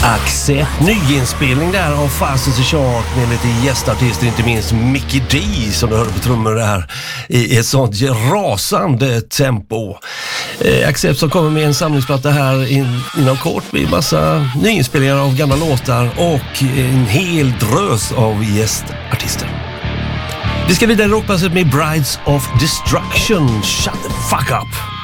Accept, nyinspelning där av Fastest Chart med lite gästartister, inte minst Mickey D som du hörde på trummor där i ett sånt rasande tempo. Accept som kommer med en samlingsplatta här inom kort med massa nyinspelningar av gamla låtar och en hel drös av gästartister. Vi ska vidare rockpasset med Brides of Destruction. Shut the fuck up!